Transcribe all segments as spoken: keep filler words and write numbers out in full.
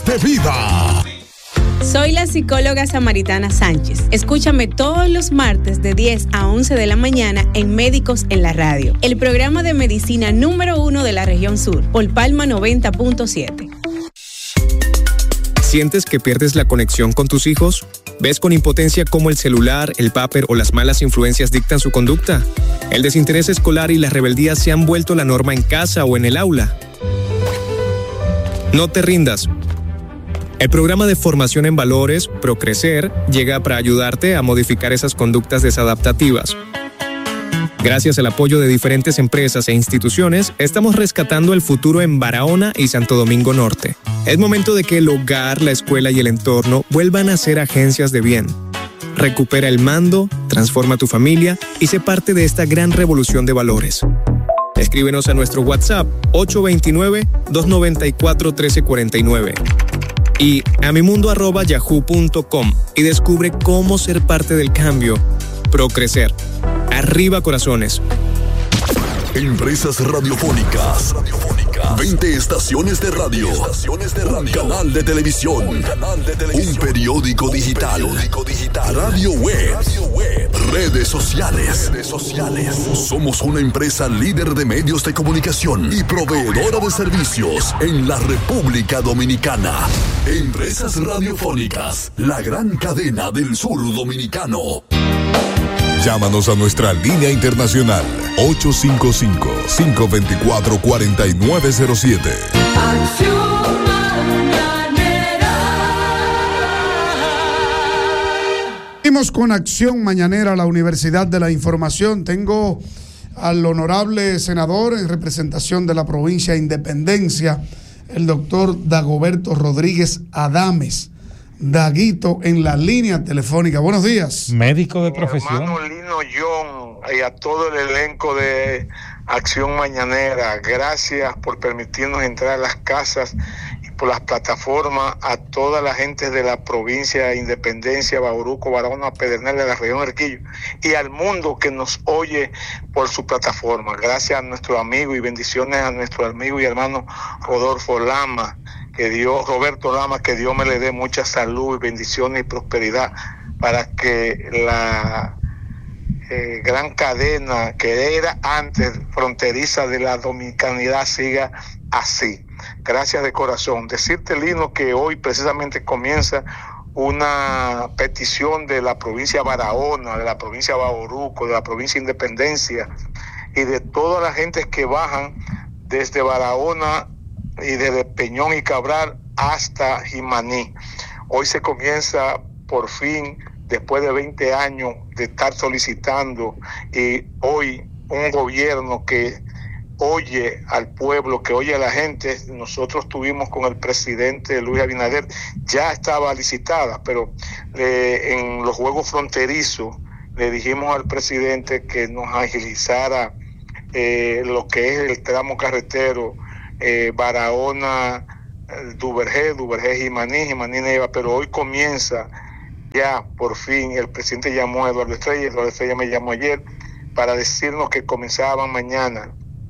de vida. Soy la psicóloga Samaritana Sánchez. Escúchame todos los martes de diez a once de la mañana en Médicos en la Radio, el programa de medicina número uno de la región sur, por Palma noventa punto siete. ¿Sientes que pierdes la conexión con tus hijos? ¿Ves con impotencia cómo el celular, el papel o las malas influencias dictan su conducta? ¿El desinterés escolar y la rebeldía se han vuelto la norma en casa o en el aula? No te rindas. El programa de formación en valores, Procrecer, llega para ayudarte a modificar esas conductas desadaptativas. Gracias al apoyo de diferentes empresas e instituciones, estamos rescatando el futuro en Barahona y Santo Domingo Norte. Es momento de que el hogar, la escuela y el entorno vuelvan a ser agencias de bien. Recupera el mando, transforma tu familia y sé parte de esta gran revolución de valores. Escríbenos a nuestro WhatsApp ocho dos nueve, dos nueve cuatro, uno tres cuatro nueve y a mimundo arroba yahoo punto com y descubre cómo ser parte del cambio. Procrecer. Arriba corazones. Empresas radiofónicas. veinte estaciones de radio. Estaciones de radio. Un canal de televisión. Un canal de televisión. Un periódico digital. Un periódico digital. Radio web. Radio web. Redes sociales. Redes sociales. Somos una empresa líder de medios de comunicación y proveedora de servicios en la República Dominicana. Empresas radiofónicas. La gran cadena del sur dominicano. Llámanos a nuestra línea internacional ocho cinco cinco, cinco dos cuatro, cuatro nueve cero siete. Acción Mañanera. Seguimos con Acción Mañanera, la Universidad de la Información. Tengo al honorable senador en representación de la provincia de Independencia, el doctor Dagoberto Rodríguez Adames. Daguito en la línea telefónica. Buenos días. Médico de profesión. Hermano Lino John y a todo el elenco de Acción Mañanera, gracias por permitirnos entrar a las casas y por las plataformas, a toda la gente de la provincia de Independencia, Bauruco, Barahona, Pedernales, de la región Erquillo, y al mundo que nos oye por su plataforma. Gracias a nuestro amigo y bendiciones a nuestro amigo y hermano Rodolfo Lama, que Dios, Roberto Lama, que Dios me le dé mucha salud y bendiciones y prosperidad para que la eh, gran cadena que era antes fronteriza de la dominicanidad siga así. Gracias de corazón. Decirte, Lino, que hoy precisamente comienza una petición de la provincia de Barahona, de la provincia de Bauruco, de la provincia de Independencia y de todas las gentes que bajan desde Barahona y desde Peñón y Cabral hasta Jimaní. Hoy se comienza por fin, después de veinte años de estar solicitando, y hoy un gobierno que oye al pueblo, que oye a la gente. Nosotros tuvimos con el presidente Luis Abinader, ya estaba licitada, pero eh, en los juegos fronterizos le dijimos al presidente que nos agilizara eh, lo que es el tramo carretero Eh, Barahona, Duvergé, Duvergé, Jimaní, Jimaní, Neiva, pero hoy comienza ya, por fin, el presidente llamó a Eduardo Estrella, Eduardo Estrella me llamó ayer para decirnos que comenzaba mañana.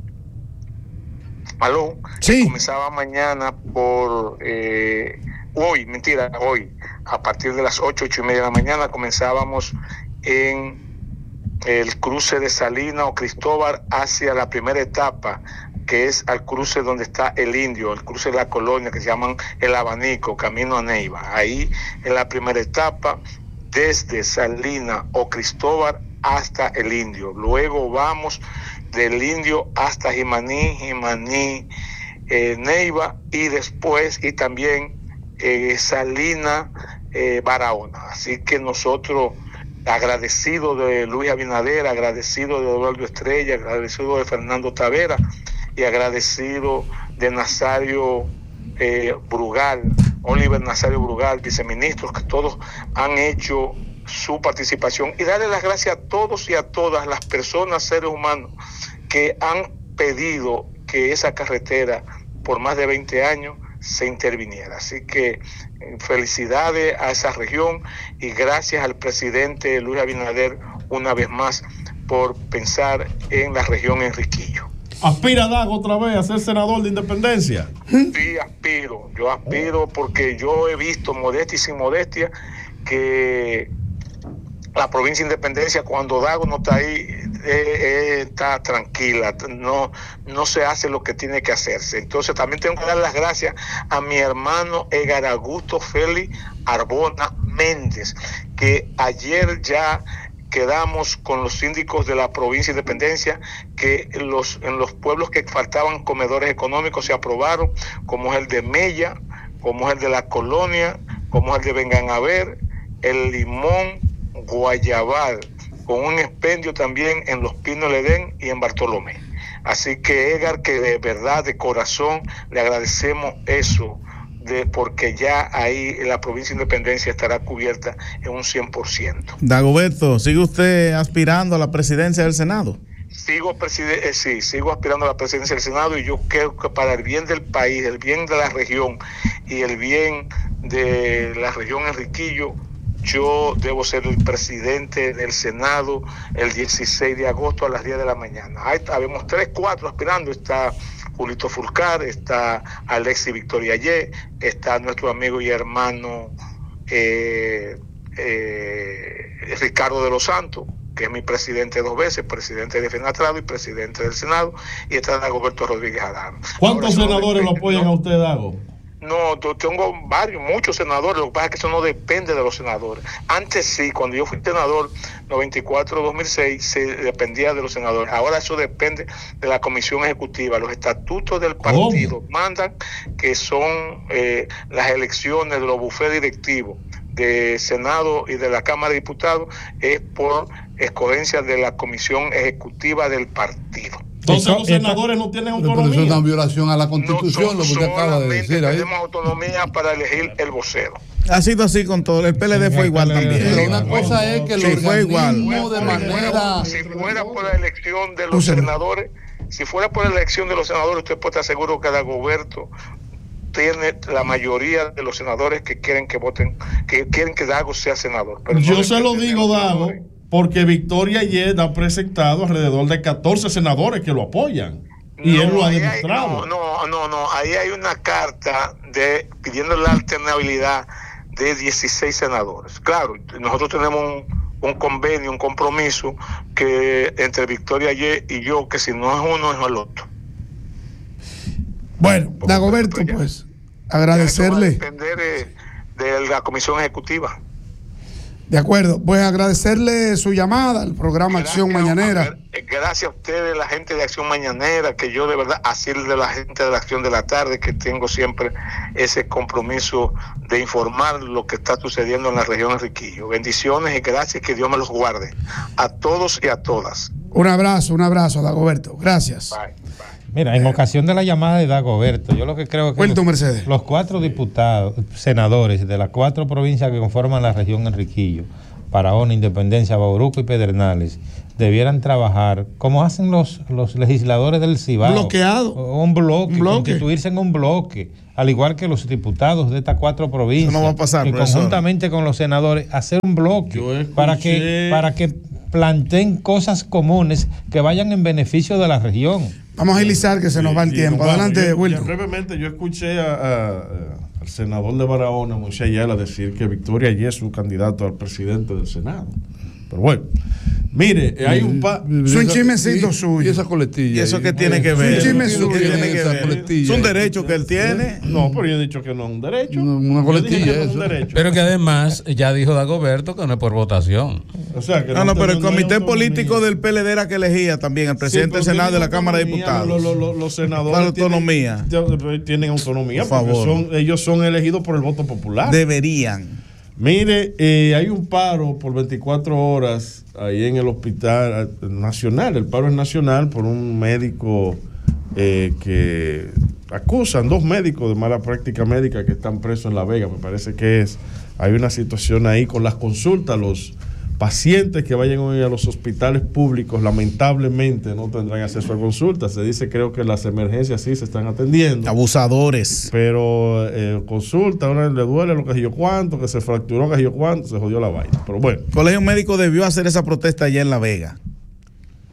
¿Aló? Sí. Comenzaba mañana por, eh, hoy, mentira, hoy, a partir de las ocho, ocho y media de la mañana, comenzábamos en el cruce de Salina o Cristóbal hacia la primera etapa, que es al cruce donde está el Indio, el cruce de la colonia, que se llaman El Abanico, camino a Neiva. Ahí en la primera etapa, desde Salina o Cristóbal hasta el Indio. Luego vamos del Indio hasta Jimaní, Jimaní, eh, Neiva, y después, y también eh, Salina, eh, Barahona. Así que nosotros, agradecido de Luis Abinader, agradecido de Eduardo Estrella, agradecido de Fernando Tavera y agradecido de Nazario eh, Brugal, Oliver Nazario Brugal, viceministros, que todos han hecho su participación, y darle las gracias a todos y a todas las personas, seres humanos, que han pedido que esa carretera por más de veinte años se interviniera. Así que felicidades a esa región y gracias al presidente Luis Abinader una vez más por pensar en la región Enriquillo. ¿Aspira Dago otra vez a ser senador de Independencia? Sí, aspiro. Yo aspiro porque yo he visto, modestia y sin modestia, que la provincia de Independencia, cuando Dago no está ahí, eh, eh, está tranquila, no, no se hace lo que tiene que hacerse. Entonces también tengo que dar las gracias a mi hermano Edgar Augusto Félix Arbona Méndez, que ayer ya quedamos con los síndicos de la provincia de Independencia que los, en los pueblos que faltaban comedores económicos se aprobaron, como es el de Mella, como es el de La Colonia, como es el de Vengan a Ver, el Limón, Guayabal, con un expendio también en Los Pinos del Edén y en Bartolomé. Así que Edgar, que de verdad, de corazón, le agradecemos eso, de porque ya ahí la provincia de Independencia estará cubierta en un cien por ciento. Dagoberto, ¿sigue usted aspirando a la presidencia del Senado? Sigo, preside- eh, sí, sigo aspirando a la presidencia del Senado y yo creo que para el bien del país, el bien de la región y el bien de la región Enriquillo, yo debo ser el presidente del Senado el dieciséis de agosto a las diez de la mañana. Ahí habemos tres, cuatro aspirando. Está Julito Fulcar, está Alexis Victoria Ye, está nuestro amigo y hermano eh, eh, Ricardo de los Santos, que es mi presidente dos veces, presidente de FENATRADO y presidente del Senado, y está Dagoberto Rodríguez Adán. ¿Cuántos Ahora, senadores no lo apoyan no, a usted, Dago? No, yo tengo varios, muchos senadores. Lo que pasa es que eso no depende de los senadores. Antes sí, cuando yo fui senador noventa y cuatro a dos mil seis, se dependía de los senadores. Ahora eso depende de la comisión ejecutiva. Los estatutos del partido ¿Cómo? mandan que son eh, las elecciones de los bufetes directivos de Senado y de la Cámara de Diputados es por escogencia de la comisión ejecutiva del partido. Entonces los senadores no tienen Pero eso es autonomía. una violación a la Constitución, No, lo que usted acaba de solamente decir ahí. tenemos autonomía para elegir el vocero. Ha sido así con todo. El P L D fue igual Pero también. una cosa es que el Sí, fue igual. organismo de manera... Si fuera por la elección de los senadores, si fuera por la elección de los senadores, usted puede estar seguro que Dagoberto tiene la mayoría de los senadores que quieren que voten, que quieren que Dago sea senador. Pero Yo no se lo depende de digo, los Dago, senadores. porque Victoria Yed ha presentado alrededor de catorce senadores que lo apoyan. Y No, él lo ha ahí hay- demostrado. no, no, no, no, ahí hay una carta de pidiendo la alternabilidad de dieciséis senadores. Claro, nosotros tenemos un, un convenio, un compromiso que entre Victoria Ye y yo, que si no es uno es el otro. Bueno, Dagoberto, pues, agradecerle. Eso va a depender de, de la comisión ejecutiva. De acuerdo, pues agradecerle su llamada al programa Acción Mañanera. Gracias a ustedes, la gente de Acción Mañanera, que yo de verdad, así de la gente de la Acción de la Tarde, que tengo siempre ese compromiso de informar lo que está sucediendo en la región Enriquillo. Bendiciones y gracias, que Dios me los guarde. A todos y a todas. Un abrazo, un abrazo, Dagoberto. Gracias. Bye. Mira, en ocasión de la llamada de Dagoberto, yo lo que creo que Cuento, los, Mercedes. los cuatro diputados, senadores de las cuatro provincias que conforman la región Enriquillo, Barahona, Independencia, Bauruco y Pedernales, debieran trabajar como hacen los, los legisladores del Cibao. Bloqueado. Un bloque, Un bloque. constituirse en un bloque, al igual que los diputados de estas cuatro provincias. Eso no va a pasar, y profesor. conjuntamente con los senadores, hacer un bloque Yo escuché- para que, para que planteen cosas comunes que vayan en beneficio de la región. Vamos a agilizar que se nos va el Sí, tiempo. nos vamos. Adelante, Yo- Wilton. ya brevemente, yo escuché a, a- a- al senador de Barahona, Moisés Ayala, decir que Victoria Ye es su candidato al presidente del Senado. Pero bueno, mire, eh, hay un pa... Es un chismecito y, suyo. Y esa coletilla. ¿Y eso ahí? qué tiene que un ver? chisme ¿Eso suyo. qué tiene que Esa ver? coletilla. Es un derecho que él tiene. No, pero yo he dicho que no es un derecho. Una- una Yo dije coletilla, que no es un eso. derecho. Pero que además ya dijo Dagoberto que no es por votación. O sea, que No, no, pero el no hay comité autonomía. político del P L D era que elegía también al presidente del Sí, pero Senado y de la tienen Cámara de autonomía, Diputados. Los, los- los senadores ¿Cuál autonomía? Tienen, tienen autonomía Por porque favor. son, ellos son elegidos por el voto popular. Deberían. Mire, eh, hay un paro por veinticuatro horas ahí en el hospital nacional. El paro es nacional por un médico eh, que acusan, dos médicos de mala práctica médica que están presos en La Vega. Me parece que es, hay una situación ahí con las consultas. Los pacientes que vayan hoy a los hospitales públicos lamentablemente no tendrán acceso a consultas. Se dice, creo que las emergencias sí se están atendiendo. Abusadores. Pero eh, consulta, ahora le duele lo que yo cuánto, que se fracturó, que yo cuánto, se jodió la vaina. Pero bueno. El Colegio Médico debió hacer esa protesta allá en La Vega.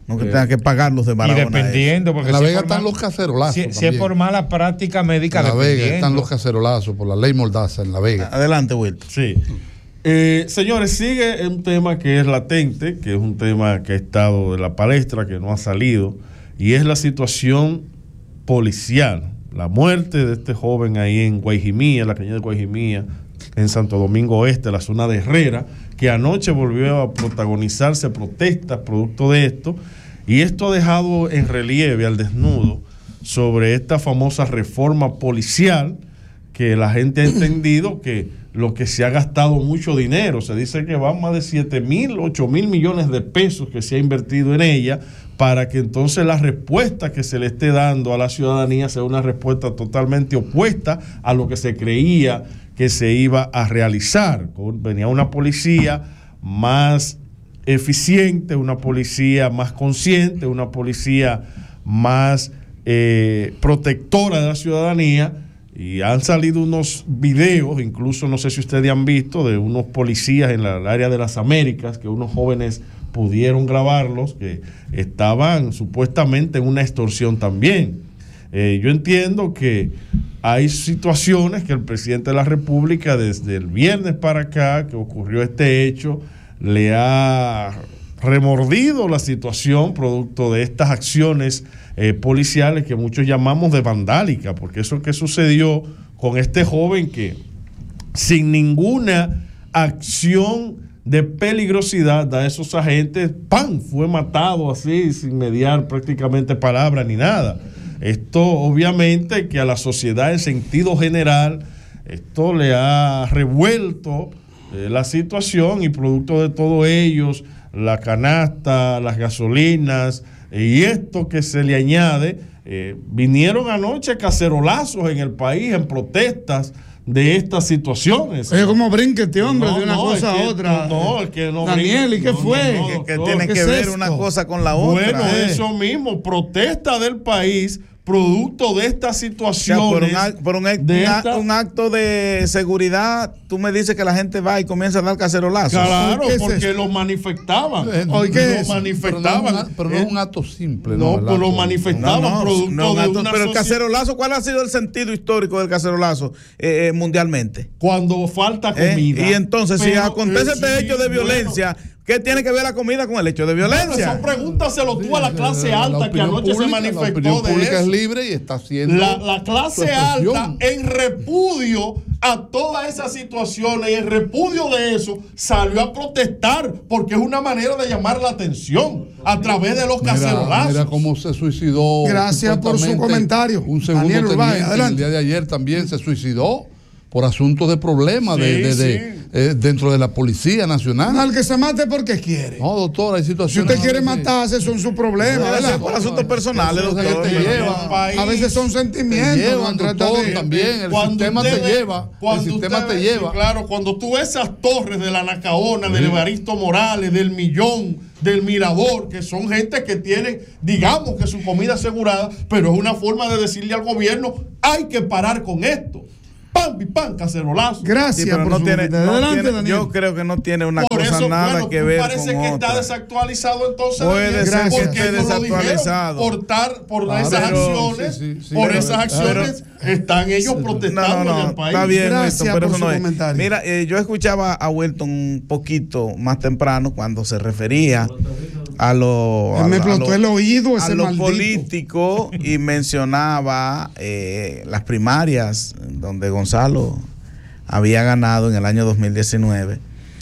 No que tenga que pagar los de Barahona. Y dependiendo, porque en La si Vega es por están mal- los cacerolazos. Si, si también. es por mala práctica médica, En La Vega dependiendo. están los cacerolazos por la ley Mordaza en La Vega. Adelante, Will. Sí. Eh, señores, sigue un tema que es latente, que es un tema que ha estado en la palestra, que no ha salido, y es la situación policial. La muerte de este joven ahí en Guayjimía, la cañada de Guayjimía, en Santo Domingo Este, la zona de Herrera, que anoche volvió a protagonizarse protestas producto de esto, y esto ha dejado en relieve al desnudo sobre esta famosa reforma policial, que la gente ha entendido que lo que se ha gastado mucho dinero, se dice que van más de siete mil, ocho mil millones de pesos que se ha invertido en ella, para que entonces la respuesta que se le esté dando a la ciudadanía sea una respuesta totalmente opuesta a lo que se creía que se iba a realizar. Venía una policía más eficiente, una policía más consciente, una policía más eh, protectora de la ciudadanía, y han salido unos videos, incluso no sé si ustedes han visto, de unos policías en la, el área de las Américas, que unos jóvenes pudieron grabarlos, que estaban supuestamente en una extorsión también. Eh, yo entiendo que hay situaciones que el presidente de la República, desde el viernes para acá, que ocurrió este hecho, le ha remordido la situación producto de estas acciones eh, policiales que muchos llamamos de vandálica, porque eso que sucedió con este joven que sin ninguna acción de peligrosidad a esos agentes, ¡pam!, fue matado así, sin mediar prácticamente palabra ni nada. Esto obviamente que a la sociedad en sentido general, esto le ha revuelto eh, la situación, y producto de todo ellos, la canasta, las gasolinas y esto que se le añade, eh, vinieron anoche cacerolazos en el país en protestas de estas situaciones. Oye, como brinque este hombre de una no, cosa es a que- otra. No, no, es que no Daniel, ¿y qué no, fue? no, no, Que, que doctor. tiene ¿qué que es ver esto? una cosa con la otra. Bueno, eh. eso mismo, protesta del país producto de estas O sea, situaciones. por un, ac- por un ac- de un ac- esta- un acto de seguridad, tú me dices que la gente va y comienza a dar cacerolazos. Claro, ¿Qué es porque eso? lo manifestaban. Eh, Oye, ¿qué lo es eso? manifestaban. Pero no, es un- pero no Eh, es un acto simple. no, ¿verdad? pues lo Con- manifestaban No, no, producto no, un de acto- una pero el sociedad. cacerolazo, ¿cuál ha sido el sentido histórico del cacerolazo eh, eh, mundialmente? Cuando falta ¿Eh? comida. Y entonces, si Pero, acontece eh, este sí, hecho de bueno. violencia, ¿qué tiene que ver la comida con el hecho de Bueno, violencia? eso pregúntaselo tú a la clase La alta que opinión anoche se pública- La manifestó opinión de pública eso. es libre y está haciendo. La, la su clase expresión. alta, en repudio a todas esas situaciones y en repudio de eso, salió a protestar, porque es una manera de llamar la atención a través de los Mira, cacerolazos. mira cómo se suicidó. Gracias por su supuestamente comentario. Un segundo Daniel Urbay, teniente adelante. el día de ayer también se suicidó por asuntos de problemas Sí, de, de- de- sí. eh, dentro de la Policía Nacional. No, el que se mate porque quiere. No, doctor, hay Si situaciones. usted quiere que- matarse, son sus problemas, Debe ¿verdad? ser por asuntos personales, Eso es doctor. que te pero lleva. no. país. A veces son Te sentimientos. llevan, no trata doctor, de- también. El Cuando sistema usted te ve- lleva. El cuando sistema usted te ve- lleva. sí, claro, cuando tú ves esas torres de la Nacaona, del Evaristo Morales, del Millón, del Mirador, que son gente que tienen, digamos que su comida asegurada, pero es una forma de decirle al gobierno, hay que parar con esto. Pan, pan, cacerolazo. Gracias Sí, pero por no su tiene, comentario. no Adelante, tiene- Daniel. yo creo que no tiene una Por cosa eso, nada bueno, que ver parece con que otra. está desactualizado entonces. Puede Daniel, ser que porque esté ellos lo dijeron, desactualizado. Por, tar- por Claro, esas pero- acciones, sí, sí, sí, por pero- esas acciones están ellos protestando No, no, en no, el país. está bien, Gracias Winston, pero por eso su no es. comentario. Mira, eh, yo escuchaba a Welton un poquito más temprano cuando se refería a lo, Él a me lo- a explotó lo- el oído a ese lo maldito. político y mencionaba eh, las primarias donde Gonzalo había ganado en el año dos mil diecinueve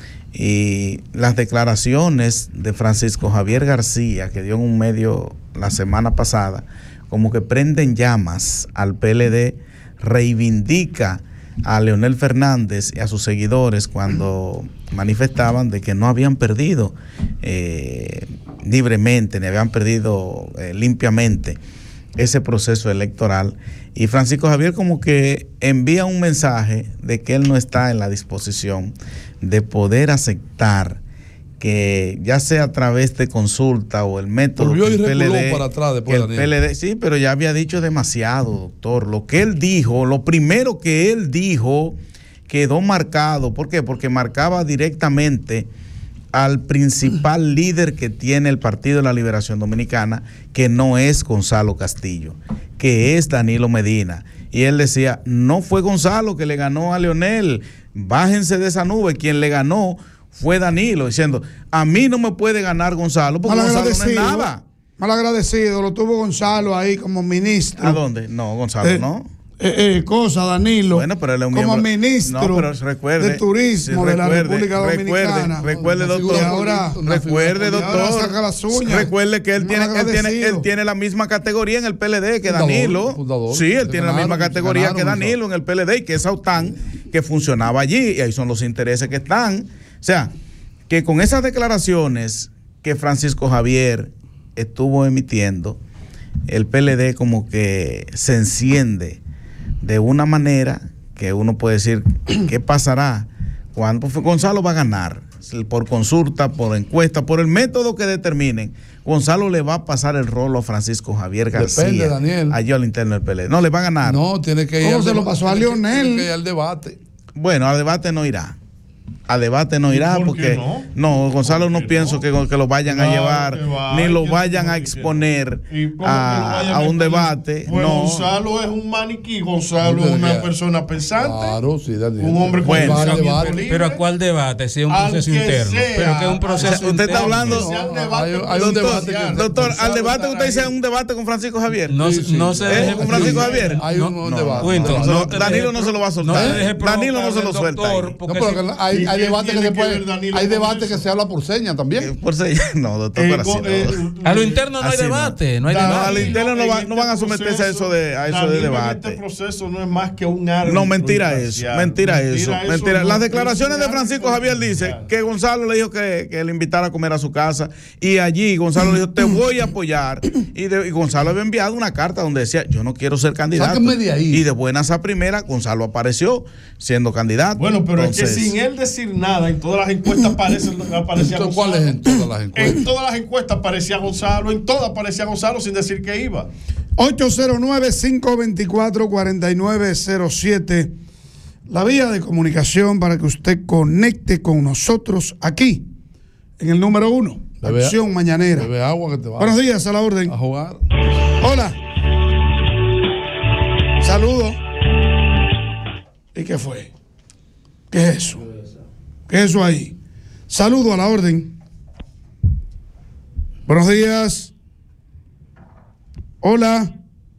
y las declaraciones de Francisco Javier García que dio en un medio la semana pasada como que prenden llamas al P L D, reivindica a Leonel Fernández y a sus seguidores cuando manifestaban de que no habían perdido eh, libremente, ni habían perdido eh, limpiamente ese proceso electoral. Y Francisco Javier como que envía un mensaje de que él no está en la disposición de poder aceptar que ya sea a través de consulta o el método Volvió que y el reculó P L D, para atrás después, que el Daniel. P L D sí, pero ya había dicho demasiado, doctor. Lo que él dijo, lo primero que él dijo quedó marcado. ¿Por qué? Porque marcaba directamente al principal líder que tiene el Partido de la Liberación Dominicana, que no es Gonzalo Castillo, que es Danilo Medina. Y él decía, no fue Gonzalo que le ganó a Leonel, bájense de esa nube, quien le ganó fue Danilo, diciendo, a mí no me puede ganar Gonzalo, porque Gonzalo no es nada. Mal agradecido, lo tuvo Gonzalo ahí como ministro. ¿A dónde? No, Gonzalo eh, no. Eh, eh, cosa, Danilo, bueno, pero él es un como miembro, ministro no, pero recuerde, de turismo sí, recuerde, de la República Dominicana. Recuerde, recuerde doctor, ahora, recuerde, doctor, saca las uñas, recuerde que él tiene, él, tiene, él tiene la misma categoría en el P L D que fundador, Danilo. Fundador, sí, él tiene ganaron, la misma categoría ganaron, que Danilo en el P L D y que es Aután, que funcionaba allí, y ahí son los intereses que están. O sea, que con esas declaraciones que Francisco Javier estuvo emitiendo, el P L D como que se enciende de una manera que uno puede decir, ¿qué pasará? Cuando Gonzalo va a ganar, por consulta, por encuesta, por el método que determinen, Gonzalo le va a pasar el rolo a Francisco Javier García. Depende, Daniel. Allí al interno del P L D. No, le va a ganar. No, tiene que ir. ¿Cómo se lo pasó a Leonel? Tiene que ir al debate. Bueno, al debate no irá. A debate no irá ¿Por porque no? no, Gonzalo no pienso no? Que, que lo vayan claro a llevar va, ni lo vayan a exponer a, a un debate. Pues no. Gonzalo es un maniquí, Gonzalo es una persona pensante. Claro, sí, Daniel. Un hombre con bueno, pero, debate. Pero ¿a cuál debate? Si es un proceso interno. Sea, pero que es un proceso o sea, usted está hablando no, hay, hay un debate doctor, que, doctor al debate usted dice un debate con Francisco Javier. No, sí, sí. no se deje con Francisco Javier. Hay un, un debate. Danilo no se lo va a soltar. Danilo no se lo suelta. Hay debate que se puede. Hay debate que se habla por señas también. Por señas, no, doctor, eh, para así, eh, no. A lo interno no hay debate, no hay debate. A lo interno no, va, no van a someterse a eso de, a eso de debate. Este proceso no es más que un árbitro. No, mentira eso, mentira, mentira eso, eso mentira. Las declaraciones de Francisco Javier dice que Gonzalo le dijo que, que le invitara a comer a su casa y allí Gonzalo le dijo, te voy a apoyar. Y, de, y Gonzalo había enviado una carta donde decía, yo no quiero ser candidato. De ahí. Y de buenas a primera, Gonzalo apareció siendo candidato. Bueno, pero entonces, es que sin él decir nada, en todas las encuestas aparece, aparecía Gonzalo. ¿Cuál es en todas las encuestas? En todas las encuestas aparecía Gonzalo, en todas aparecía Gonzalo sin decir que iba. ocho cero nueve, cinco dos cuatro, cuatro nueve cero siete, la vía de comunicación para que usted conecte con nosotros aquí, en el número uno, bebe, Acción Mañanera. Bebe agua que te va. Buenos días, a la orden. A jugar. Hola. Saludos. ¿Y qué fue? ¿Qué es eso? ¿Qué es eso ahí? Saludo a la orden. Buenos días. Hola.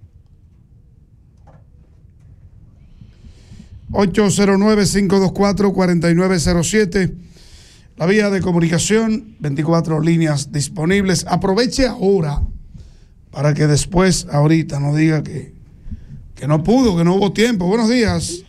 ocho cero nueve, cinco dos cuatro, cuatro nueve cero siete. La vía de comunicación, veinticuatro líneas disponibles. Aproveche ahora para que después, ahorita, no diga que, que no pudo, que no hubo tiempo. Buenos días.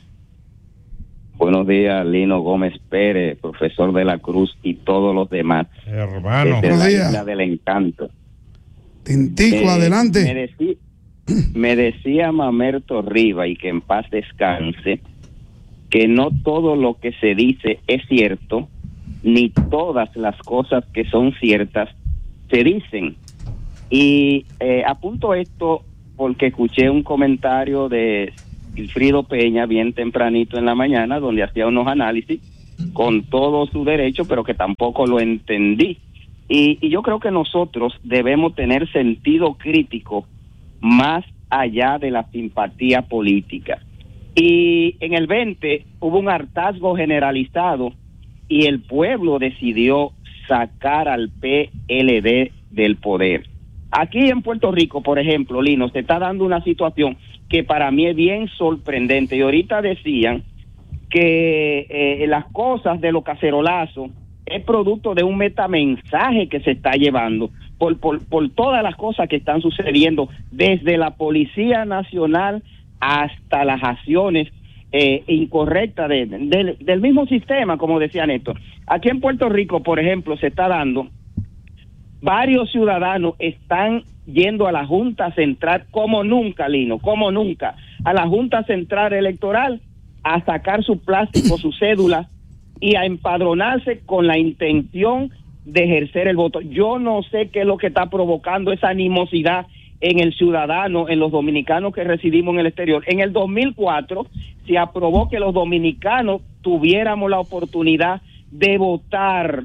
Buenos días, Lino Gómez Pérez, profesor de la Cruz y todos los demás. Hermano. Desde Buenos la días. Isla del Encanto. Tintico, eh, adelante. Me, decí, me decía Mamerto Riva, y que en paz descanse, que no todo lo que se dice es cierto, ni todas las cosas que son ciertas se dicen. Y eh, apunto esto porque escuché un comentario de Wilfrido Peña bien tempranito en la mañana, donde hacía unos análisis con todo su derecho, pero que tampoco lo entendí. Y, y yo creo que nosotros debemos tener sentido crítico más allá de la simpatía política. Y en el veinte hubo un hartazgo generalizado y el pueblo decidió sacar al P L D del poder. Aquí en Puerto Rico, por ejemplo, Lino, se está dando una situación que para mí es bien sorprendente. Y ahorita decían que eh, las cosas de los cacerolazos es producto de un metamensaje que se está llevando por, por, por todas las cosas que están sucediendo, desde la Policía Nacional hasta las acciones eh, incorrectas de, de, del mismo sistema, como decía Néstor. Aquí en Puerto Rico, por ejemplo, se está dando, varios ciudadanos están yendo a la Junta Central como nunca, Lino, como nunca, a la Junta Central Electoral a sacar su plástico, su cédula y a empadronarse con la intención de ejercer el voto. Yo no sé qué es lo que está provocando esa animosidad en el ciudadano, en los dominicanos que residimos en el exterior. En el dos mil cuatro se aprobó que los dominicanos tuviéramos la oportunidad de votar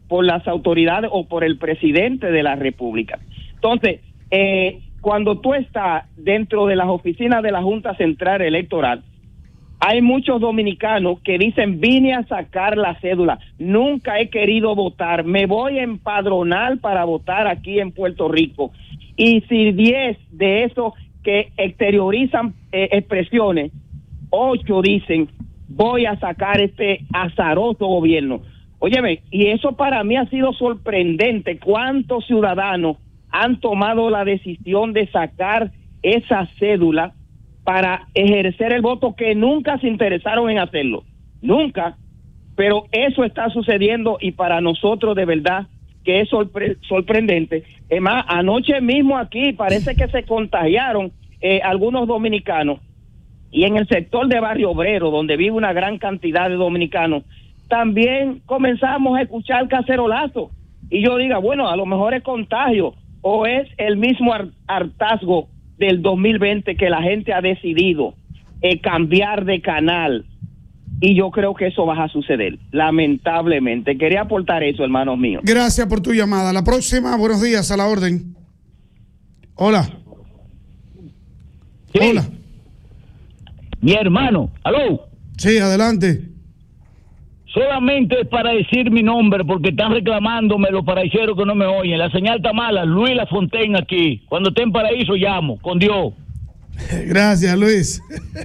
por las autoridades o por el presidente de la República. Entonces, eh, cuando tú estás dentro de las oficinas de la Junta Central Electoral, hay muchos dominicanos que dicen, vine a sacar la cédula, nunca he querido votar, me voy a empadronar para votar aquí en Puerto Rico. Y si diez de esos que exteriorizan eh, expresiones, ocho dicen, voy a sacar este azaroso gobierno. Óyeme, y eso para mí ha sido sorprendente, cuántos ciudadanos han tomado la decisión de sacar esa cédula para ejercer el voto, que nunca se interesaron en hacerlo, nunca, pero eso está sucediendo y para nosotros de verdad que es sorpre- sorprendente. Es más, anoche mismo aquí parece que se contagiaron eh, algunos dominicanos, y en el sector de Barrio Obrero, donde vive una gran cantidad de dominicanos, también comenzamos a escuchar cacerolazo, y yo diga, bueno, a lo mejor es contagio, o es el mismo har- hartazgo del dos mil veinte que la gente ha decidido eh, cambiar de canal, y yo creo que eso va a suceder, lamentablemente. Quería aportar eso, hermanos míos. Gracias por tu llamada. La próxima, buenos días, a la orden. Hola. Sí. Hola. Mi hermano, ¿aló? Sí, adelante. Solamente para decir mi nombre, porque están reclamándome los paraíceros que no me oyen. La señal está mala. Luis Lafontaine aquí. Cuando esté en paraíso llamo. Con Dios. Gracias, Luis.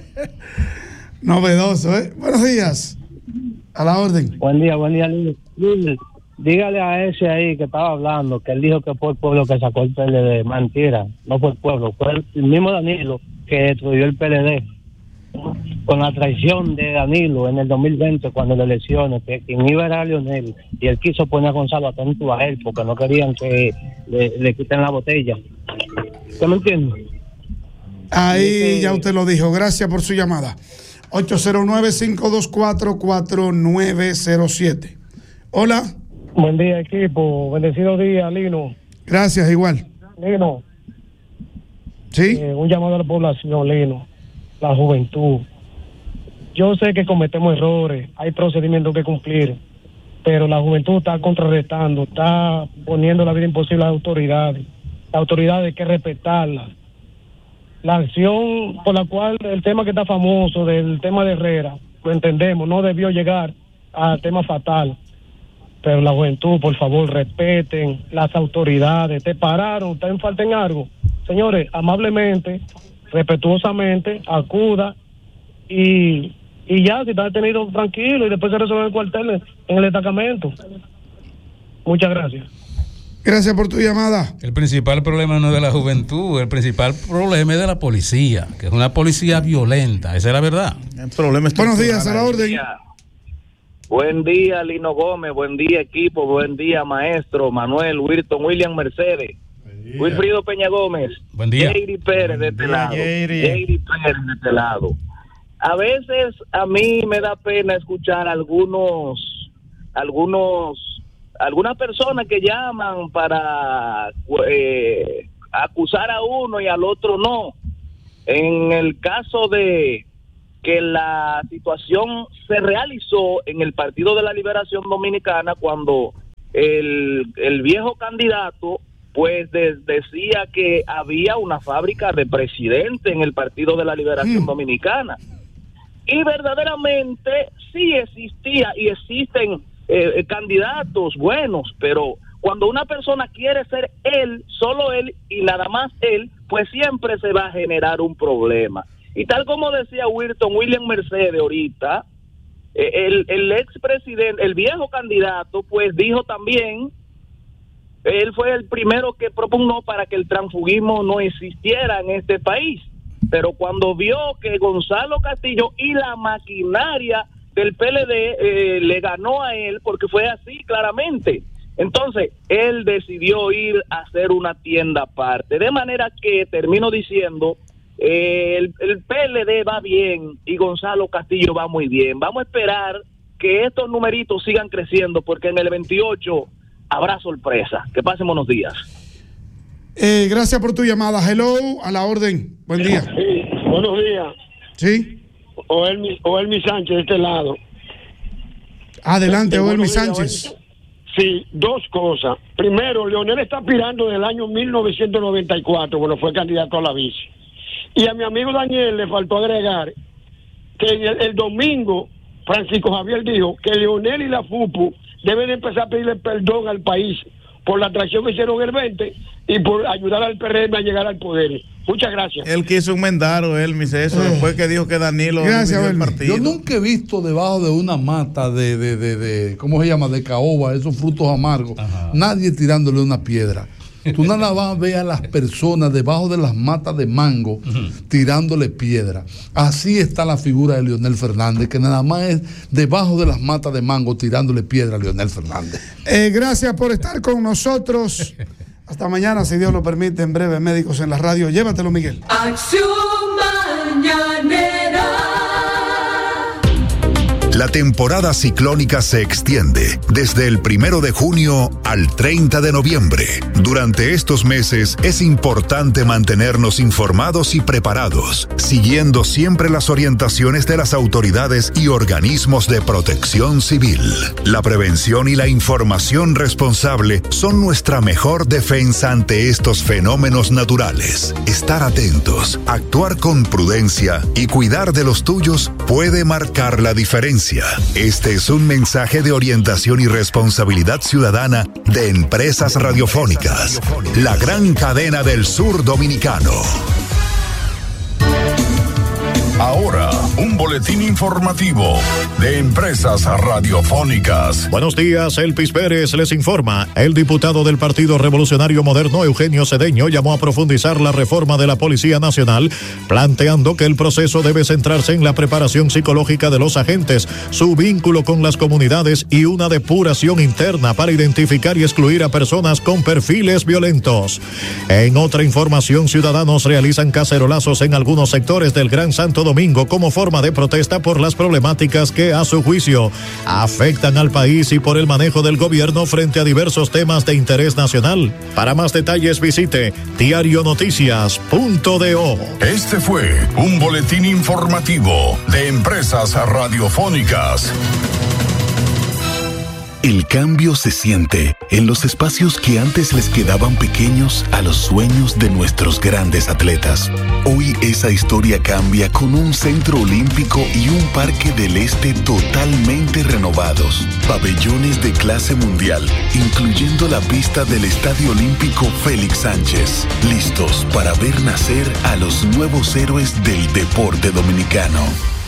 Novedoso, ¿eh? Buenos días. A la orden. Buen día, buen día, Luis. Luis, dígale a ese ahí que estaba hablando, que él dijo que fue el pueblo que sacó el P L D. Mentira, no fue el pueblo, fue el mismo Danilo que destruyó el P L D. Con la traición de Danilo en el dos mil veinte, cuando las elecciones, que quien iba era Leonel, y él quiso poner a Gonzalo atento a él, porque no querían que le, le quiten la botella. ¿Usted me entiende? Ahí ya usted lo dijo. Gracias por su llamada. ocho cero nueve, cinco dos cuatro, cuatro nueve cero siete. Hola. Buen día, equipo. Bendecido día, Lino. Gracias, igual. Lino. Sí. Eh, un llamado a la población, Lino. La juventud. Yo sé que cometemos errores, hay procedimientos que cumplir, pero la juventud está contrarrestando, está poniendo la vida imposible a las autoridades. Las autoridades hay que respetarlas. La acción por la cual el tema que está famoso, del tema de Herrera, lo entendemos, no debió llegar al tema fatal. Pero la juventud, por favor, respeten las autoridades. Te pararon, está en falta en algo. Señores, amablemente, respetuosamente, acuda y, y ya, si está detenido, tranquilo, y después se resuelve el cuartel en el destacamento. Muchas gracias. Gracias por tu llamada. El principal problema no es de la juventud, el principal problema es de la policía, que es una policía violenta, esa es la verdad. El problema es Buenos días, a la orden. Buen día, Lino Gómez, buen día, equipo, buen día, maestro, Manuel, Wilton, William Mercedes, Wilfrido Peña Gómez, buen día. Jairi Pérez de este lado, Jairi Pérez de este lado. A veces a mí me da pena escuchar algunos, algunos, algunas personas que llaman para eh, acusar a uno y al otro no. En el caso de que la situación se realizó en el Partido de la Liberación Dominicana cuando el, el viejo candidato pues de, decía que había una fábrica de presidente en el Partido de la Liberación mm. Dominicana, y verdaderamente sí existía y existen eh, candidatos buenos, pero cuando una persona quiere ser él, solo él y nada más él, pues siempre se va a generar un problema. Y tal como decía Wilton, William Mercedes ahorita, eh, el, el expresidente, el viejo candidato, pues dijo también, él fue el primero que propugnó para que el transfugismo no existiera en este país. Pero cuando vio que Gonzalo Castillo y la maquinaria del P L D eh, le ganó a él, porque fue así claramente, entonces él decidió ir a hacer una tienda aparte. De manera que termino diciendo, Eh, el, el P L D va bien y Gonzalo Castillo va muy bien. Vamos a esperar que estos numeritos sigan creciendo, porque en el veintiocho habrá sorpresa. Que pasen buenos días. Eh, gracias por tu llamada. Hello, a la orden. Buen día. Sí, buenos días. Sí. Oelmi, Oelmi Sánchez de este lado. Adelante, Eh, Oelmi buenos días, Sánchez. Oelmi. Sí, dos cosas. Primero, Leonel está aspirando desde el año mil novecientos noventa y cuatro, cuando fue candidato a la vice. Y a mi amigo Daniel le faltó agregar que el, el domingo Francisco Javier dijo que Leonel y la FUPU deben empezar a pedirle perdón al país por la traición que hicieron el veinte y por ayudar al P R M a llegar al poder. Muchas gracias. Él quiso enmendar, o él, mis eso, Eh. después que dijo que Danilo Gracias, dividió el Bernie. partido. Yo nunca he visto debajo de una mata de, de, de, de ¿cómo se llama? De caoba, esos frutos amargos, nadie tirándole una piedra. Tú nada más ves a las personas debajo de las matas de mango tirándole piedra. Así está la figura de Leonel Fernández, que nada más es debajo de las matas de mango tirándole piedra a Leonel Fernández. Eh, gracias por estar con nosotros. Hasta mañana, si Dios lo permite, en breve, Médicos en la Radio. Llévatelo, Miguel. Acción mañanera. La temporada ciclónica se extiende desde el primero de junio al treinta de noviembre. Durante estos meses es importante mantenernos informados y preparados, siguiendo siempre las orientaciones de las autoridades y organismos de protección civil. La prevención y la información responsable son nuestra mejor defensa ante estos fenómenos naturales. Estar atentos, actuar con prudencia y cuidar de los tuyos puede marcar la diferencia. Este es un mensaje de orientación y responsabilidad ciudadana de Empresas Radiofónicas, la gran cadena del sur dominicano. Ahora, un boletín informativo de Empresas Radiofónicas. Buenos días, Elpis Pérez les informa. El diputado del Partido Revolucionario Moderno, Eugenio Cedeño, llamó a profundizar la reforma de la Policía Nacional, planteando que el proceso debe centrarse en la preparación psicológica de los agentes, su vínculo con las comunidades y una depuración interna para identificar y excluir a personas con perfiles violentos. En otra información, ciudadanos realizan cacerolazos en algunos sectores del Gran Santo Domingo como forma de protesta por las problemáticas que, a su juicio, afectan al país y por el manejo del gobierno frente a diversos temas de interés nacional. Para más detalles visite diario noticias punto do. Este fue un boletín informativo de Empresas Radiofónicas. El cambio se siente en los espacios que antes les quedaban pequeños a los sueños de nuestros grandes atletas. Hoy esa historia cambia con un centro olímpico y un parque del este totalmente renovados. Pabellones de clase mundial, incluyendo la pista del Estadio Olímpico Félix Sánchez. Listos para ver nacer a los nuevos héroes del deporte dominicano.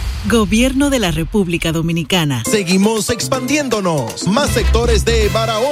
Gobierno de la República Dominicana. Seguimos expandiéndonos. Más sectores de Barahona.